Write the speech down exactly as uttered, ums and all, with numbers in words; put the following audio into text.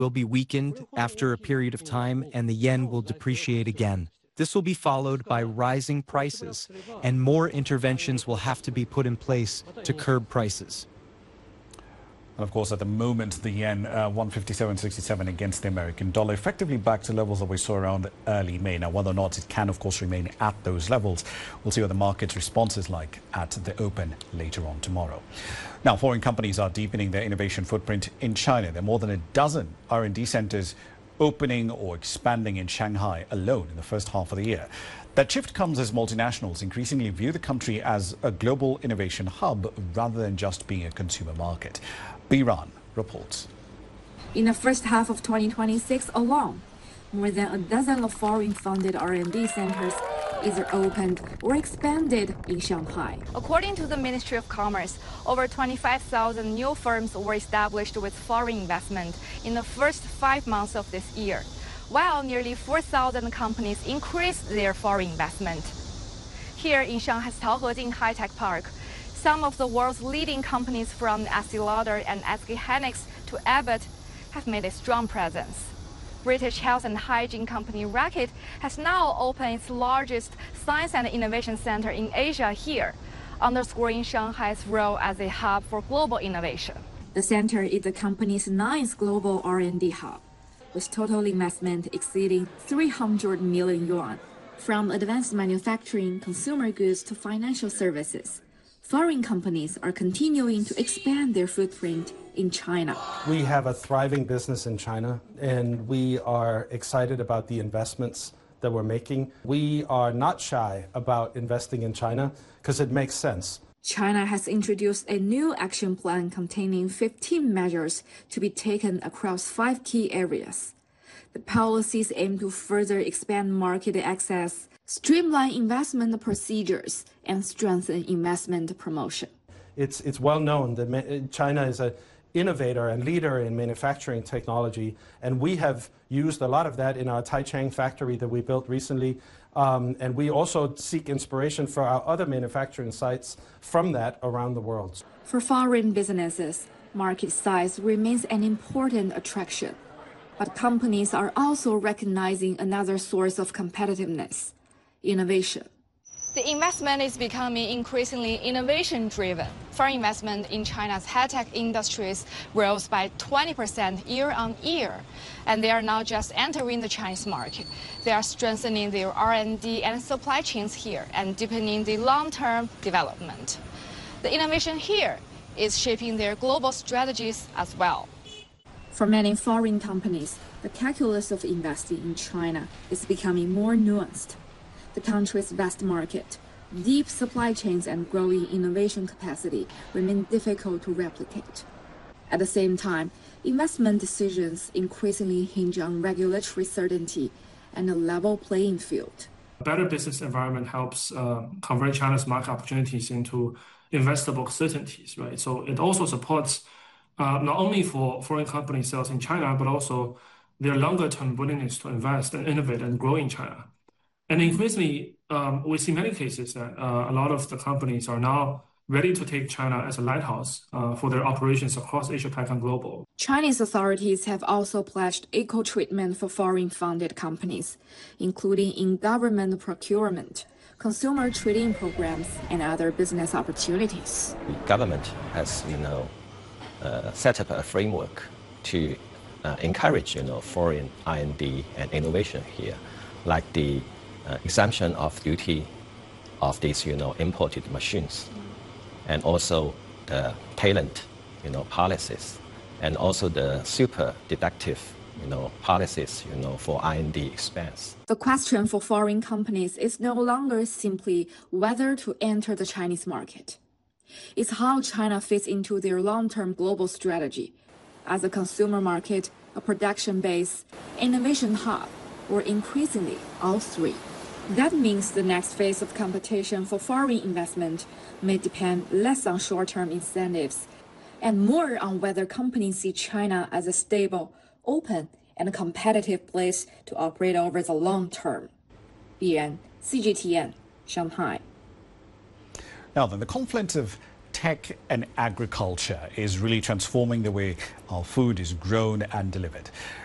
will be weakened after a period of time, and the yen will depreciate again. This will be followed by rising prices, and more interventions will have to be put in place to curb prices. And of course, at the moment, the yen uh, one fifty-seven sixty-seven against the American dollar, effectively back to levels that we saw around early May. Now, whether or not it can, of course, remain at those levels, we'll see what the market's response is like at the open later on tomorrow. Now, foreign companies are deepening their innovation footprint in China. There are more than a dozen R and D centers opening or expanding in Shanghai alone in the first half of the year. That shift comes as multinationals increasingly view the country as a global innovation hub rather than just being a consumer market. Biran reports. In the first half of twenty twenty-six alone, more than a dozen of foreign-funded R and D centers either opened or expanded in Shanghai. According to the Ministry of Commerce, over twenty-five thousand new firms were established with foreign investment in the first five months of this year, while nearly four thousand companies increased their foreign investment. Here in Shanghai's Taohejing High-Tech Park, some of the world's leading companies from Estee Lauder and S K Hynix to Abbott have made a strong presence. British health and hygiene company Reckitt has now opened its largest science and innovation center in Asia here, underscoring Shanghai's role as a hub for global innovation. The center is the company's ninth global R and D hub, with total investment exceeding three hundred million yuan. From advanced manufacturing, consumer goods to financial services, foreign companies are continuing to expand their footprint in China. We have a thriving business in China, and we are excited about the investments that we're making. We are not shy about investing in China because it makes sense. China has introduced a new action plan containing fifteen measures to be taken across five key areas. The policies aim to further expand market access, streamline investment procedures, and strengthen investment promotion. It's, it's well known that China is an innovator and leader in manufacturing technology, and we have used a lot of that in our Taichung factory that we built recently. Um, and we also seek inspiration for our other manufacturing sites from that around the world. For foreign businesses, market size remains an important attraction. But companies are also recognizing another source of competitiveness: innovation. The investment is becoming increasingly innovation-driven. Foreign investment in China's high-tech industries rose by twenty percent year on year, and they are not just entering the Chinese market. They are strengthening their R and D and supply chains here and deepening the long-term development. The innovation here is shaping their global strategies as well. For many foreign companies, the calculus of investing in China is becoming more nuanced. The country's vast market, deep supply chains, and growing innovation capacity remain difficult to replicate. At the same time, investment decisions increasingly hinge on regulatory certainty and a level playing field. A better business environment helps uh, convert China's market opportunities into investable certainties, right? So it also supports uh, not only for foreign company sales in China, but also their longer-term willingness to invest and innovate and grow in China. And increasingly, um, we see many cases that uh, a lot of the companies are now ready to take China as a lighthouse uh, for their operations across Asia-Pac and global. Chinese authorities have also pledged equal treatment for foreign-funded companies, including in government procurement, consumer trading programs, and other business opportunities. The government has, you know, uh, set up a framework to uh, encourage, you know, foreign R and D and innovation here, like the Uh, exemption of duty of these, you know, imported machines, and also the talent, you know, policies, and also the super deductive, you know, policies, you know, for R and D expense. The question for foreign companies is no longer simply whether to enter the Chinese market. It's how China fits into their long-term global strategy as a consumer market, a production base, innovation hub, or increasingly all three. That means the next phase of competition for foreign investment may depend less on short-term incentives and more on whether companies see China as a stable, open, and competitive place to operate over the long term. Biran, C G T N, Shanghai. Now then, the confluence of tech and agriculture is really transforming the way our food is grown and delivered.